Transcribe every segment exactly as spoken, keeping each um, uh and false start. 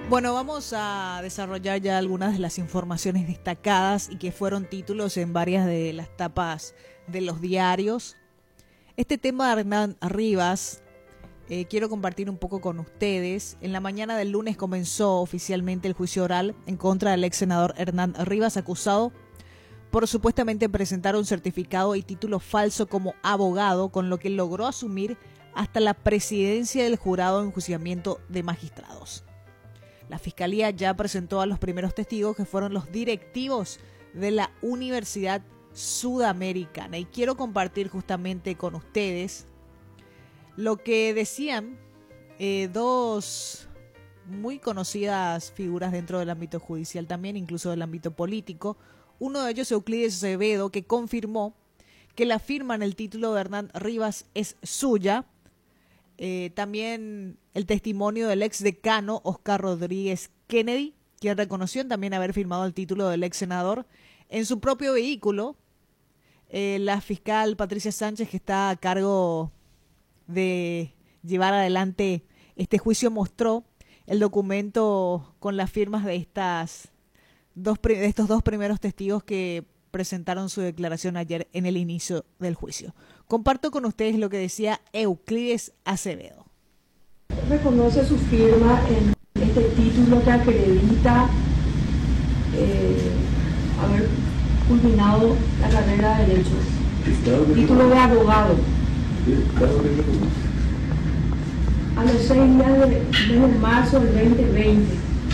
Bueno, vamos a desarrollar ya algunas de las informaciones destacadas y que fueron títulos en varias de las tapas de los diarios. Este tema de Hernán Rivas, eh, quiero compartir un poco con ustedes. En la mañana del lunes comenzó oficialmente el juicio oral en contra del ex senador Hernán Rivas, acusado por supuestamente presentar un certificado y título falso como abogado, con lo que logró asumir hasta la presidencia del jurado de enjuiciamiento de magistrados. La Fiscalía ya presentó a los primeros testigos, que fueron los directivos de la Universidad Sudamericana. Y quiero compartir justamente con ustedes lo que decían eh, dos muy conocidas figuras dentro del ámbito judicial, también incluso del ámbito político. Uno de ellos, Euclides Acevedo, que confirmó que la firma en el título de Hernán Rivas es suya. Eh, también el testimonio del ex decano Oscar Rodríguez Kennedy, quien reconoció también haber firmado el título del ex senador en su propio vehículo. Eh, la fiscal Patricia Sánchez, que está a cargo de llevar adelante este juicio, mostró el documento con las firmas de estas dos, de estos dos primeros testigos que presentaron su declaración ayer en el inicio del juicio. Comparto con ustedes lo que decía Euclides Acevedo. Reconoce su firma en este título que acredita eh, haber culminado la carrera de Derecho. Claro, título de abogado. Sí, claro que reconoce. A los seis días de, de marzo del veinte veinte.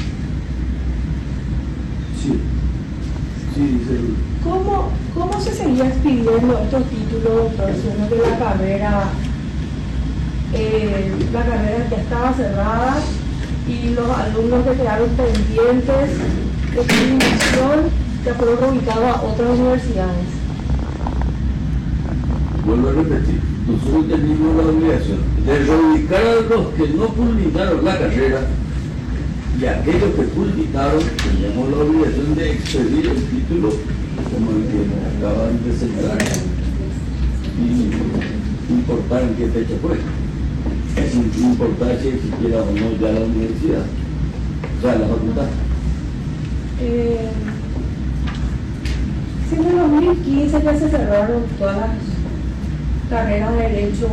Sí. Sí, dice. ¿Cómo, ¿Cómo se seguía expidiendo estos títulos, doctor? Siendo que la carrera, eh, la carrera ya estaba cerrada y los alumnos que quedaron pendientes de su admisión ya fueron reubicados a otras universidades? Vuelvo a repetir, nosotros tenemos la obligación de reubicar a los que no culminaron la carrera, y aquellos que culminaron tenemos la obligación de expedir el título como el que nos acaban de señalar y importar en qué fecha fue, sin importar si existiera o no ya la universidad, o sea, la facultad. Eh, si en el dos mil quince ya se cerraron todas las carreras de Derecho,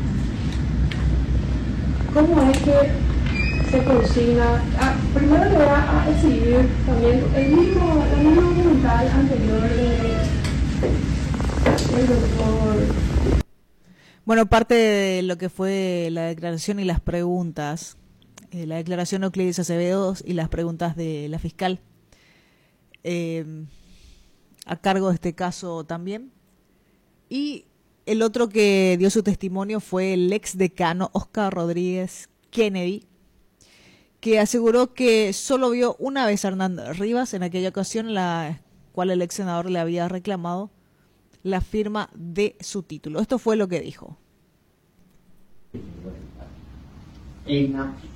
¿cómo es que se consigna? Ah, primero le voy a exhibir también el mismo, la misma documental anterior de, del doctor. Bueno, parte de lo que fue la declaración y las preguntas, eh, la declaración de Euclides Acevedo y las preguntas de la fiscal, eh, a cargo de este caso también. Y el otro que dio su testimonio fue el ex decano Oscar Rodríguez Kennedy, que aseguró que solo vio una vez a Hernán Rivas, en aquella ocasión en la cual el ex senador le había reclamado la firma de su título. Esto fue lo que dijo.